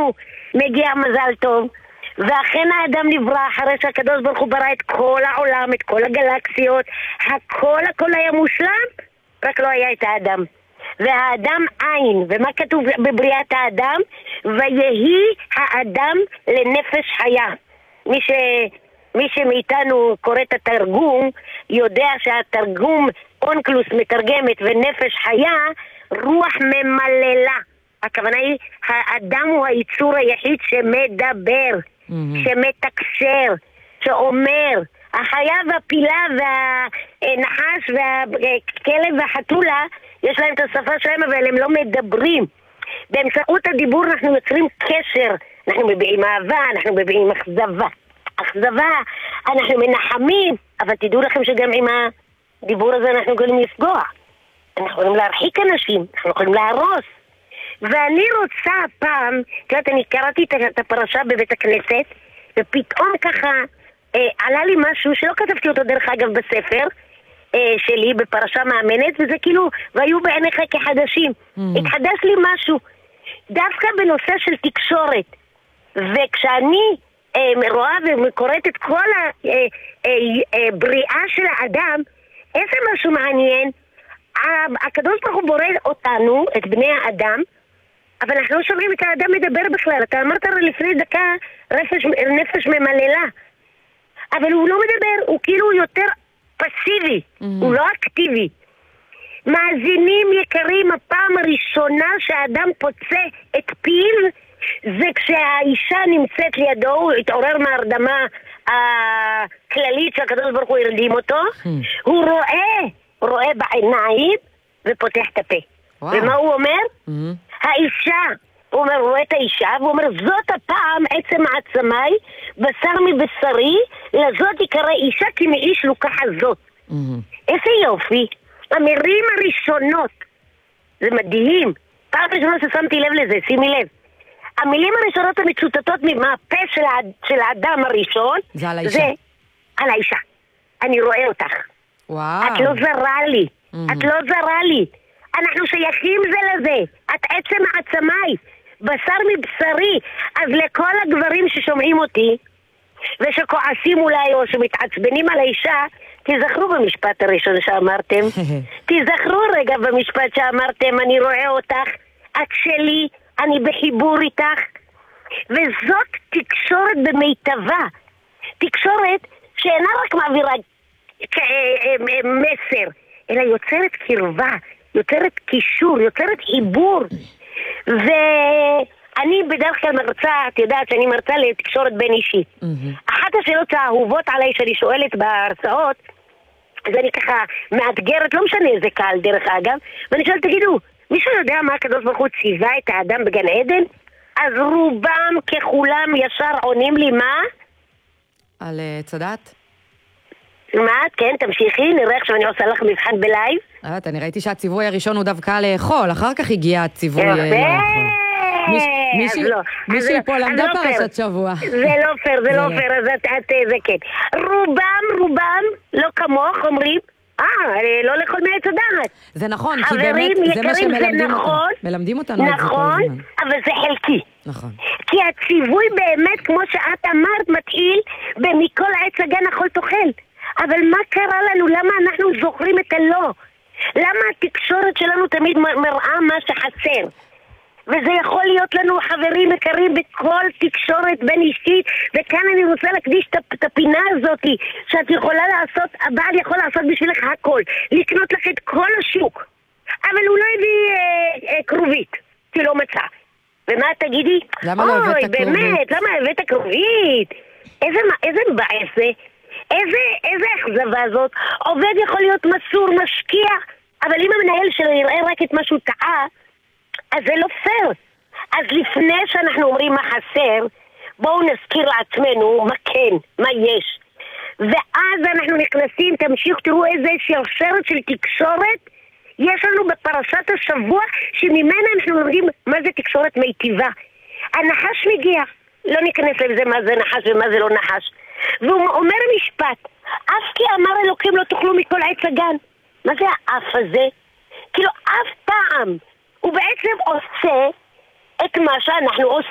לנו מגיע מזל טוב. ואכן האדם נברא אחרי שהקדוש ברוך הוא ברא את כל העולם, את כל הגלקסיות, הכל היה מושלם, רק לא היה את האדם. והאדם עין, ומה כתוב בבריאת האדם? ויהי האדם לנפש חיה. מי שמאיתנו קורא את התרגום יודע שהתרגום אונקלוס מתרגמת ונפש חיה, רוח ממללה. הכוונה היא, האדם הוא היצור היחיד שמדבר, שמתקשר, שאומר. החיה והפילה והנחש והכלב והחתולה יש להם את השפה שלהם, אבל הם לא מדברים. באמצעות הדיבור אנחנו יוצרים קשר, אנחנו מביעים אהבה, אנחנו מביעים אכזבה, אנחנו מנחמים, אבל תדעו לכם שגם עם הדיבור הזה אנחנו יכולים לפגוע, אנחנו יכולים להרחיק אנשים, אנחנו יכולים להרוס. ואני רוצה פעם, אני קראתי את הפרשה בבית הכנסת, ופתאום ככה עלה לי משהו שלא כתבתי אותו דרך אגב בספר שלי, בפרשה מאמנת, וזה כאילו, והיו בעיניך כחדשים. התחדש לי משהו, דווקא בנושא של תקשורת. וכשאני רואה וקוראת את כל הבריאה של האדם, איזה משהו מעניין, הקדוש ברוך הוא בורא אותנו, את בני האדם, אבל אנחנו לא שומעים את האדם מדבר בכלל. אתה אמרת לפני דקה נפש ממללה, אבל הוא לא מדבר, הוא כאילו יותר פסיבי, הוא לא אקטיבי. מאזינים יקרים, הפעם הראשונה שהאדם פוצה את פיו זה כשהאישה נמצאת לידו, הוא התעורר מהרדמה הכללית שהקדוש ברוך הוא הרדים אותו, הוא רואה בעיניים ופותח את הפה. ומה הוא אומר? האישה, הוא רואה את האישה והוא אומר, זאת הפעם עצם העצמי, בשר מבשרי, לזאת יקרא אישה כי מאיש לוקחה זאת. איזה יופי. המילים הראשונות, זה מדהים, פעם ראשונה ששמתי לב לזה, שימי לב, המילים הראשונות המצוטטות מהפה של האדם הראשון, זה על האישה. זה על האישה. אני רואה אותך. וואו. את לא זרה לי. את לא זרה לי. אנחנו שייכים זה לזה. את עצם העצמי, בשר מבשרי. אז לכל הגברים ששומעים אותי, ושכועסים אולי או שמתעצבנים על האישה, תזכרו במשפט הראשון שאמרתם. תזכרו רגע במשפט שאמרתם, אני רואה אותך, את שלי, אני בחיבור איתך. וזאת תקשורת במיטבה. תקשורת שאינה רק מעבירה מסר, אלא יוצרת קרבה, יוצרת קישור, יוצרת חיבור. ואני בדרך כלל מרצה, את יודעת שאני מרצה לתקשורת בין אישי. אחת השאלות האהובות עליי שאני שואלת בהרצאות, אז אני ככה מאתגרת, לא משנה איזה קהל דרך אגב, ואני שואלת, תגידו, מישהו יודע מה הקדוש ברוך הוא ציווה את האדם בגן עדן? אז רובם ככולם ישר עונים לי מה? על צדת? מה? כן, תמשיכי, נראה עכשיו אני עושה לך מבחן בלייב. אני ראיתי שהציווי הראשון הוא דווקא לאכול, אחר כך הגיע הציווי לאכול. מישהי פה למדה פרשת שבוע. זה לא פייר, זה לא פייר, אז זה כן. רובם, לא כמוך, אומרים, לא לאכול מעץ הדעת. זה נכון, כי באמת זה מה שמלמדים אותנו. מלמדים אותנו את זה כל הזמן. נכון, אבל זה חלקי. נכון. כי הציווי באמת, כמו שאת אמרת, מתחיל במכל עץ הגן אכול תאכל. אבל מה קרה לנו? למה אנחנו זוכרים את הלא? למה התקשורת שלנו תמיד מראה מה שחסר? וזה יכול להיות לנו חברים יקרים בכל תקשורת בין אישית, וכאן אני רוצה להקדיש את הפינה הזאת שאת יכולה לעשות, הבעל יכול לעשות בשבילך הכל, לקנות לך את כל השוק, אבל הוא לא הביא כרובית, כי לא מצא. ומה תגידי? למה לא הבאת כרובית? באמת, למה הבאת כרובית? איזה מבאס זה? איזה אכזבה זאת? עובד יכול להיות מסור, משקיע, אבל אם המנהל שלו יראה רק את מה שהוא טעה, אז זה לא פייר. אז לפני שאנחנו אומרים מה חסר, בואו נזכיר לעצמנו מה כן, מה יש. ואז אנחנו נכנסים, תמשיך, תראו איזה שרשרת של תקשורת יש לנו בפרשת השבוע, שממנה אנחנו לומדים מה זה תקשורת מיטיבה. הנחש מגיע, לא ניכנס לזה מה זה נחש ומה זה לא נחש. והוא אומר משפט, אף כי אמר אלוקים לא תאכלו מכל עץ הגן. מה זה האף הזה? כאילו אף פעם הוא בעצם עושה את מה שאנחנו